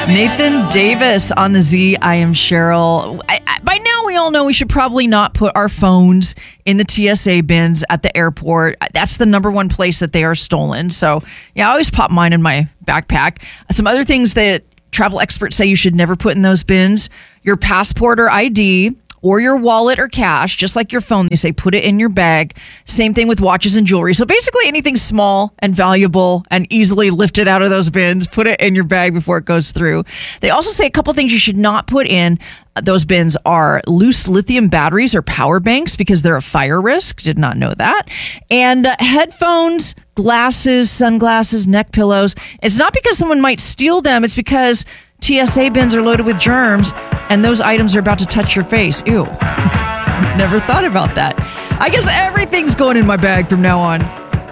Nathan Davis on the Z. I am Cheryl. By now, we all know we should probably not put our phones in the TSA bins at the airport. That's the number one place that they are stolen. So, yeah, I always pop mine in my backpack. Some other things that travel experts say you should never put in those bins: your passport or ID, or your wallet or cash, just like your phone. They say put it in your bag. Same thing with watches and jewelry. So basically anything small and valuable and easily lifted out of those bins, put it in your bag before it goes through. They also say a couple things you should not put in those bins are loose lithium batteries or power banks because they're a fire risk. Did not know that. And headphones, glasses, sunglasses, neck pillows. It's not because someone might steal them. It's because TSA bins are loaded with germs and those items are about to touch your face. Ew. Never thought about that. I guess everything's going in my bag from now on.